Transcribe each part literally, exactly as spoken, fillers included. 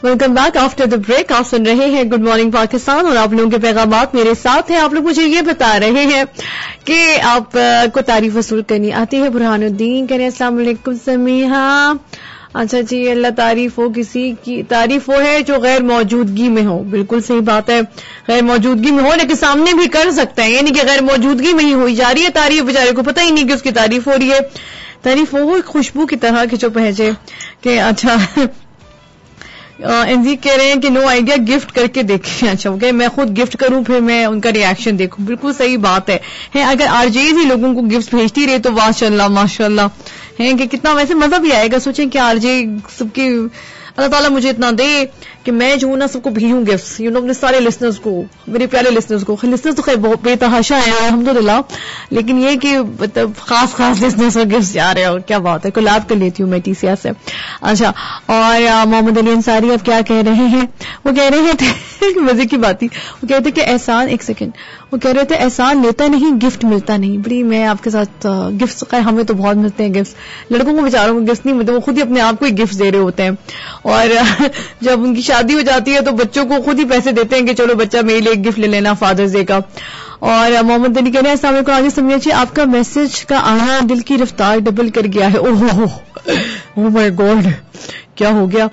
Welcome back after the break. آپ سن رہے ہیں گڈ مارننگ پاکستان اور آپ لوگوں کے پیغامات میرے ساتھ ہیں. آپ لوگ مجھے یہ بتا رہے ہیں کہ آپ کو تعریف وصول کرنی آتی ہے. برہان الدین کہہ رہے ہیں السلام علیکم سمیحہ. اچھا جی, اللہ تعریف ہو کسی کی تعریف وہ ہے جو غیر موجودگی میں ہو. بالکل صحیح بات ہے, غیر موجودگی میں ہو لیکن سامنے بھی کر سکتے ہیں, یعنی کہ غیر موجودگی میں ہی ہوئی جا رہی ہے تعریف, بیچارے کو پتہ ہی نہیں کہ اس کی تعریف ہو رہی ہے. تعریف وہ خوشبو کی طرح کھچو پہنچے کہ اچھا انزی کہہ رہے ہیں کہ نو آئیڈیا, گفٹ کر کے دیکھیں. اچھا اوکے, میں خود گفٹ کروں پھر میں ان کا ری ایکشن دیکھوں. بالکل صحیح بات ہے. اگر آر جے ہی لوگوں کو گفٹ بھیجتی رہے تو ماشاء اللہ ماشاء اللہ ہے کہ کتنا ویسے مزہ بھی آئے گا. سوچیں کہ آر جے سب کی اللہ تعالیٰ مجھے اتنا دے کہ میں جو ہوں نا سب کو بھیجوں گفٹس, یو نو اپنے سارے لسنرز کو, میرے پیارے لسنرز کو. لسنرز تو خیر بہت بے تحاشا ہیں الحمدللہ, لیکن یہ کہ مطلب خاص خاص لسنرز کو گفٹس جا رہے ہو, کیا بات ہے. کولیب کر لیتی ہوں میں ٹی سی ایس سے. اچھا, اور محمد علی انصاری اب کیا کہہ رہے ہیں, وہ کہہ رہے تھے مزے کی بات ہی, وہ کہتے کہ احسان, ایک سیکنڈ, وہ کہہ رہے تھے احسان لیتا نہیں گفٹ ملتا نہیں. بڑی میں آپ کے ساتھ گفٹس, خیر ہمیں تو بہت ملتے ہیں گفٹس, لڑکوں کو بیچاروں کو گفٹ نہیں ملتے, وہ خود ہی اپنے آپ کو ہی گفٹ دے رہے ہوتے ہیں. اور جب ان کی شادی ہو جاتی ہے تو بچوں کو خود ہی پیسے دیتے ہیں کہ چلو بچہ میرے لیے ایک گفٹ لے لینا فادرز ڈے کا. اور محمد علی کہہ رہے ہیں السلام علیکم, آگے سمجھے جی آپ کا میسج کا آنا دل کی رفتار ڈبل کر گیا ہے. اوہ اوہ مائی گاڈ, کیا ہو گیا.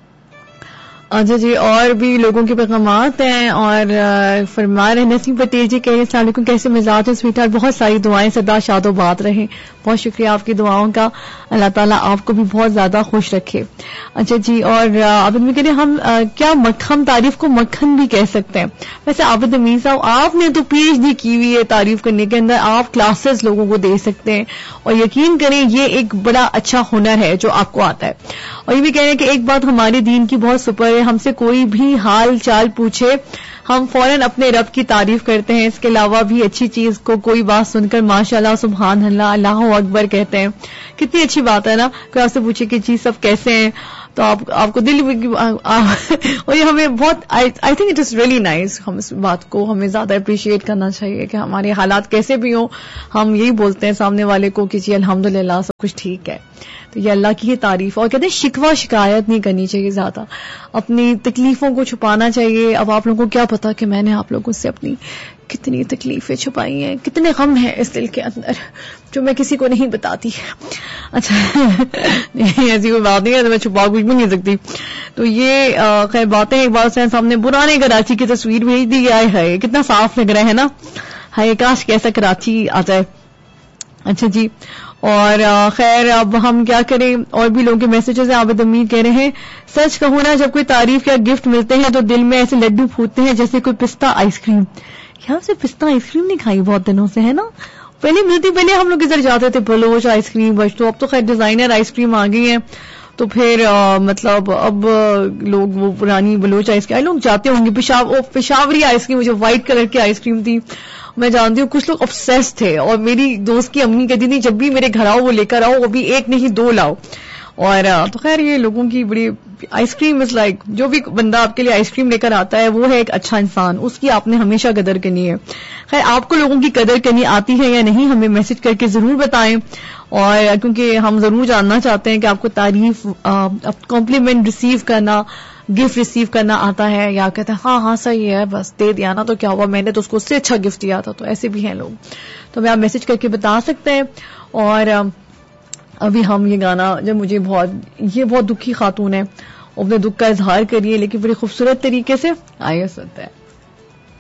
اچھا جی, اور بھی لوگوں کے پیغامات ہیں اور فرما رہے نسیم پٹیل جی کہہ رہے ہیں السلام علیکم, کیسے مزاج ہے سویٹ ہارٹ, بہت ساری دعائیں سدا شاد و بات رہیں. بہت شکریہ آپ کی دعاؤں کا, اللہ تعالیٰ آپ کو بھی بہت زیادہ خوش رکھے. اچھا جی, اور عابد میں کہہ رہے ہم کیا ہم تعریف کو مکھن بھی کہہ سکتے ہیں. ویسے عابد امین صاحب آپ نے تو پی ایچ ڈی کی ہوئی ہے تعریف کرنے کے اندر, آپ کلاسز لوگوں کو دے سکتے ہیں اور یقین کریں یہ ایک بڑا اچھا ہنر ہے جو آپ کو آتا ہے. اور یہ بھی کہہ رہے ہیں کہ ایک بات ہمارے دین کی بہت سپر ہے, ہم سے کوئی بھی حال چال پوچھے ہم فوراً اپنے رب کی تعریف کرتے ہیں. اس کے علاوہ بھی اچھی چیز کو کوئی بات سن کر ماشاء اللہ سبحان اللہ اللہ اکبر کہتے ہیں. کتنی اچھی بات ہے نا, کوئی آپ سے پوچھے کہ جی سب کیسے ہیں تو آپ آپ کو دل اور یہ ہمیں بہت I think it is really nice. ہم اس بات کو ہمیں زیادہ اپریشیٹ کرنا چاہیے کہ ہمارے حالات کیسے بھی ہوں ہم یہی بولتے ہیں سامنے والے کو کہ جی الحمدللہ سب کچھ ٹھیک ہے. تو یہ اللہ کی یہ تعریف. اور کہتے ہیں شکوہ شکایت نہیں کرنی چاہیے زیادہ, اپنی تکلیفوں کو چھپانا چاہیے. اب آپ لوگوں کو کیا پتا کہ میں نے آپ لوگوں سے اپنی کتنی تکلیفیں چھپائی ہیں, کتنے غم ہیں اس دل کے اندر جو میں کسی کو نہیں بتاتی. اچھا نہیں ایسی کوئی بات نہیں ہے, تو میں چھپا کچھ بھی نہیں سکتی. تو یہ خیر باتیں. ایک بار سے سامنے پرانے کراچی کی تصویر بھیج دی ہے, ہے کتنا صاف لگ رہا ہے نا, ہے کاش کیسا کراچی آ جائے. اچھا جی, اور خیر اب ہم کیا کریں, اور بھی لوگوں کے میسیجز ہیں. عابد امیر کہہ رہے ہیں سچ کہوں نا جب کوئی تعریف یا گفٹ ملتے ہیں تو دل میں ایسے لڈو پھوٹتے ہیں جیسے کوئی پستہ آئس کریم. یہاں سے پستہ آئس کریم نہیں کھائی بہت دنوں سے, ہے نا. پہلے ملتی, پہلے ہم لوگ ادھر جاتے تھے بلوچ آئس کریم بچ, تو اب تو خیر ڈیزائنر آئس کریم آ گئی ہیں. تو پھر آ, مطلب اب لوگ وہ پرانی بلوچ آئس کریم لوگ جاتے ہوں گے. پشاور پشاوری آئس کریم, جو وائٹ کلر کی آئس کریم تھی, میں جانتی ہوں کچھ لوگ obsessed تھے. اور میری دوست کی امی کہتی تھی جب بھی میرے گھر آؤ وہ لے کر آؤ, وہ بھی ایک نہیں دو لاؤ. اور تو خیر یہ لوگوں کی بڑی آئس کریم از لائک, جو بھی بندہ آپ کے لیے آئس کریم لے کر آتا ہے وہ ہے ایک اچھا انسان, اس کی آپ نے ہمیشہ قدر کرنی ہے. خیر آپ کو لوگوں کی قدر کرنی آتی ہے یا نہیں, ہمیں میسج کر کے ضرور بتائیں. اور کیونکہ ہم ضرور جاننا چاہتے ہیں کہ آپ کو تعریف, کمپلیمنٹ ریسیو کرنا, گفٹ ریسیو کرنا آتا ہے, یا کہتے ہیں ہاں ہاں صحیح ہے بس دے دیا نا تو کیا ہوا, میں نے تو اس کو اس سے اچھا گفٹ دیا تھا. تو ایسے بھی ہیں لوگ, تو ہمیں آپ میسج کر کے بتا سکتے ہیں. اور ابھی ہم یہ گانا, جب مجھے بہت, یہ بہت دکھی خاتون ہے, اپنے دکھ کا اظہار کریے لیکن بڑی خوبصورت طریقے سے. آئیے سنتے ہیں.